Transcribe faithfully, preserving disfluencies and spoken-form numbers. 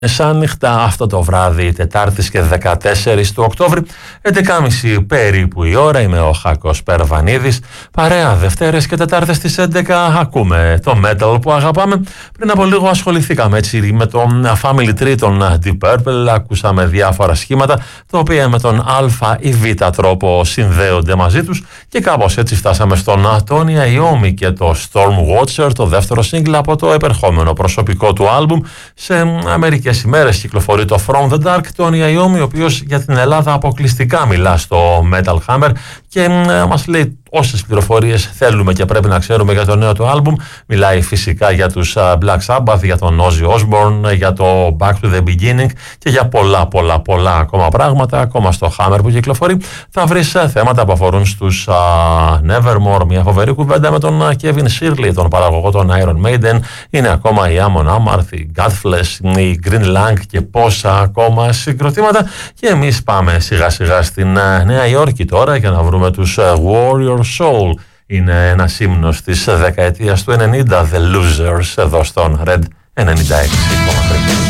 Μεσάνυχτα αυτό το βράδυ Τετάρτης και δεκατέσσερις του Οκτώβρη, έντεκα και μισή περίπου η ώρα. Είμαι ο Χάκος Περβανίδης. Παρέα Δευτέρες και Τετάρτες στις έντεκα ακούμε το metal που αγαπάμε. Πριν από λίγο ασχοληθήκαμε έτσι με τον Family Tree των Deep Purple. Ακούσαμε διάφορα σχήματα τα οποία με τον α ή β τρόπο συνδέονται μαζί τους και κάπως έτσι φτάσαμε στον Tony Iommi και το Stormwatcher, το δεύτερο single από το επερχόμενο προσωπικό του άλμπουμ. Σε μερικές ημέρες κυκλοφορεί το From the Dark, Tony Iommi, ο οποίος για την Ελλάδα αποκλειστικά μιλά στο Metal Hammer και ε, μας λέει όσες πληροφορίες θέλουμε και πρέπει να ξέρουμε για το νέο του άλμπουμ. Μιλάει φυσικά για τους uh, Black Sabbath, για τον Ozzy Osbourne, για το Back to the Beginning και για πολλά πολλά πολλά ακόμα πράγματα. Ακόμα στο Hammer που κυκλοφορεί θα βρεις uh, θέματα που αφορούν στους uh, Nevermore, μια φοβερή κουβέντα με τον uh, Kevin Shirley, τον παραγωγό των Iron Maiden. Είναι ακόμα η Amon Amarth, η Godflesh, η Green Lang και πόσα ακόμα συγκροτήματα. Και εμείς πάμε σιγά σιγά στην uh, Νέα Υόρκη τώρα για να βρούμε τους uh, Warrior Soul. Είναι ένας ύμνος της δεκαετίας του ενενήντα, The Losers, εδώ στον Red ενενήντα έξι κόμμα τρία.